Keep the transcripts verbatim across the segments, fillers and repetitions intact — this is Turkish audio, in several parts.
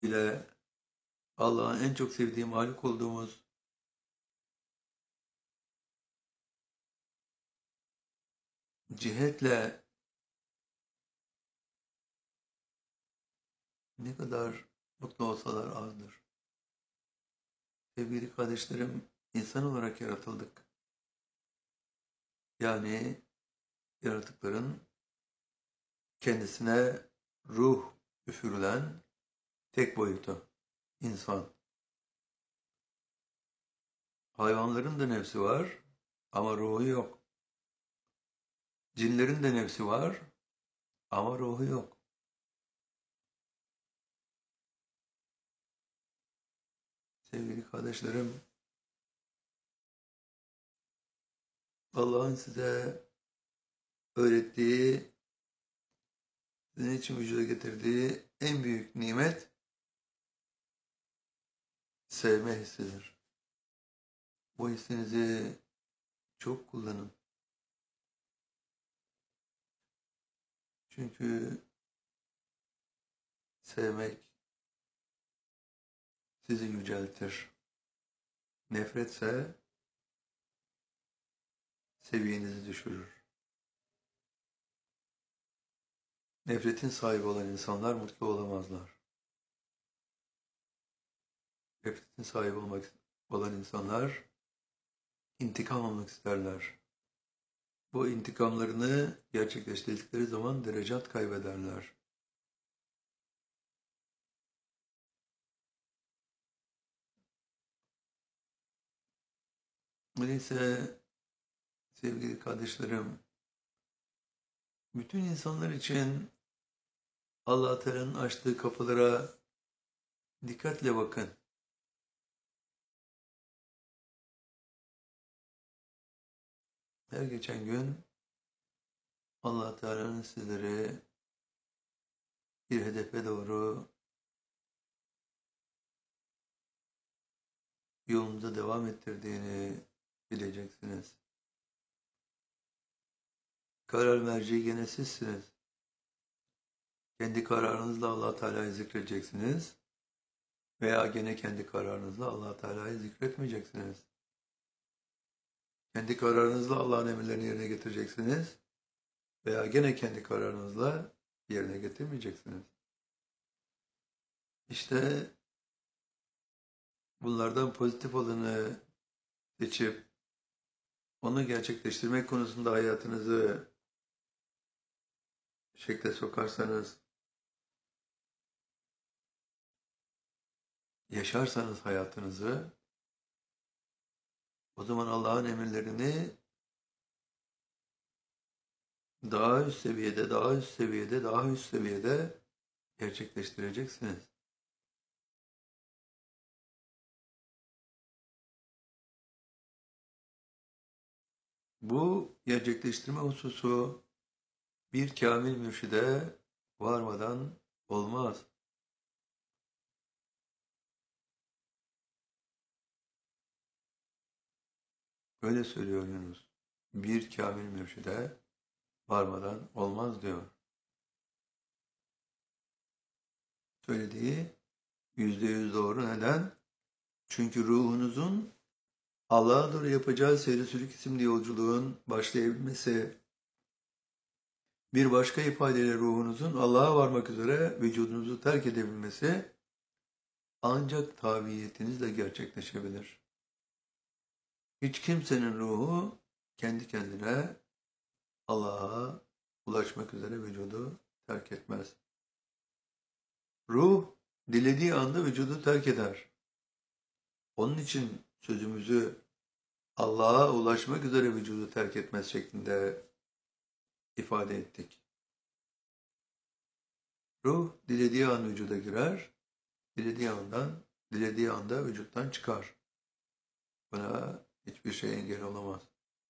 ile Allah'ın en çok sevdiği mahluk olduğumuz cihetle ne kadar mutlu olsalar azdır. Sevgili kardeşlerim, insan olarak yaratıldık. Yani yaratıkların kendisine ruh üfürülen tek boyutu, insan. Hayvanların da nefsi var ama ruhu yok. Cinlerin de nefsi var ama ruhu yok. Sevgili kardeşlerim, Allah'ın size öğrettiği, sizin için vücuda getirdiği en büyük nimet sevme hissidir. Bu hissinizi çok kullanın. Çünkü sevmek sizi yüceltir. Nefretse seviyenizi düşürür. Nefretin sahibi olan insanlar mutlu olamazlar. Nefretin sahibi olmak olan insanlar intikam almak isterler. Bu intikamlarını gerçekleştirdikleri zaman derecat kaybederler. Öyleyse sevgili kardeşlerim, bütün insanlar için Allah Teala'nın açtığı kapılara dikkatle bakın. Her geçen gün Allah Teala'nın sizleri bir hedefe doğru yolunuza devam ettirdiğini bileceksiniz. Karar merci gene sizsiniz. Kendi kararınızla Allah Teala'yı zikredeceksiniz veya gene kendi kararınızla Allah Teala'yı zikretmeyeceksiniz. Kendi kararınızla Allah'ın emirlerini yerine getireceksiniz veya gene kendi kararınızla yerine getirmeyeceksiniz. İşte bunlardan pozitif olanı seçip onu gerçekleştirmek konusunda hayatınızı şekle sokarsanız, yaşarsanız hayatınızı, o zaman Allah'ın emirlerini daha üst seviyede, daha üst seviyede, daha üst seviyede gerçekleştireceksiniz. Bu gerçekleştirme hususu bir kamil mürşide varmadan olmaz. Öyle söylüyor Yunus. Bir kamil mürşide varmadan olmaz diyor. Söylediği yüzde yüz doğru. Neden? Çünkü ruhunuzun Allah'a doğru yapacağı seyri sülük isimli yolculuğun başlayabilmesi, bir başka ifadeyle ruhunuzun Allah'a varmak üzere vücudunuzu terk edebilmesi ancak tabiiyetinizle gerçekleşebilir. Hiç kimsenin ruhu kendi kendine Allah'a ulaşmak üzere vücudu terk etmez. Ruh dilediği anda vücudu terk eder. Onun için sözümüzü Allah'a ulaşmak üzere vücudu terk etmez şeklinde ifade ettik. Ruh dilediği an vücuda girer, dilediği andan, dilediği anda vücuttan çıkar. Buna hiçbir şey engel olamaz.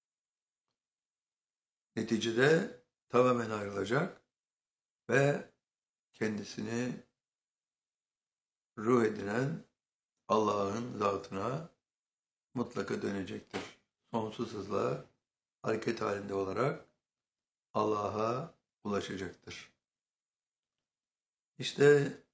Neticede tamamen ayrılacak ve kendisini ruh edinen Allah'ın zatına mutlaka dönecektir. Sonsuz hızla hareket halinde olarak Allah'a ulaşacaktır. İşte